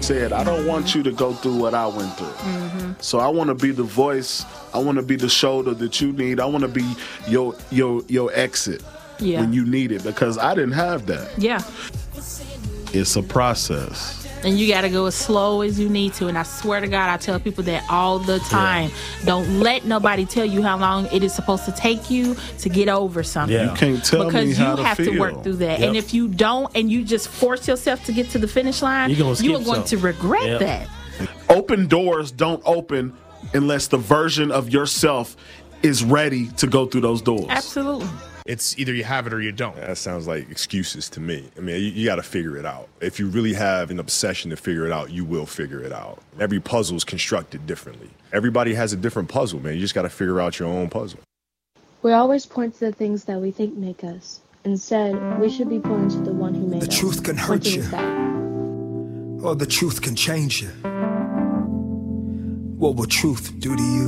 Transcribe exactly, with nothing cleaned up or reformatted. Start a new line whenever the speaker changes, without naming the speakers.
said, I don't want you to go through what I went through.
Mm-hmm.
So I want to be the voice. I want to be the shoulder that you need. I want to be your your your exit
Yeah.
when you need it, because I didn't have that.
Yeah.
It's a process.
And you got to go as slow as you need to. And I swear to God, I tell people that all the time. Yeah. Don't let nobody tell you how long it is supposed to take you to get over something.
Yeah. You can't tell
because
me how
you
to
have
feel.
to work through that.
Yep.
And if you don't, and you just force yourself to get to the finish line,
You're gonna skip
you are going
some.
to regret
Yep.
that.
Open doors don't open unless the version of yourself is ready to go through those doors.
Absolutely.
It's either you have it or you don't.
That sounds like excuses to me. I mean, you, you got to figure it out. If you really have an obsession to figure it out, you will figure it out. Every puzzle is constructed differently. Everybody has a different puzzle, man. You just got to figure out your own puzzle.
We always point to the things that we think make us. Instead, we should be pointing to the one who made
The
us.
truth can hurt
pointing
you.
inside.
Or the truth can change you. What will truth do to you?